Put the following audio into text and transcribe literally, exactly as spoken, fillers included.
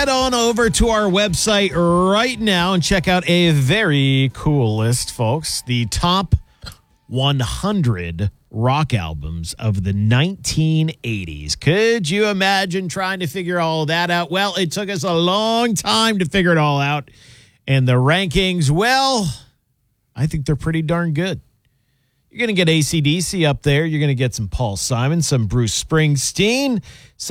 head on over to our website right now and check out a very cool list, folks. The top one hundred rock albums of the nineteen eighties. Could you imagine trying to figure all that out? Well, it took us a long time to figure it all out. And the rankings, well, I think they're pretty darn good. You're going to get A C D C up there. You're going to get some Paul Simon, some Bruce Springsteen,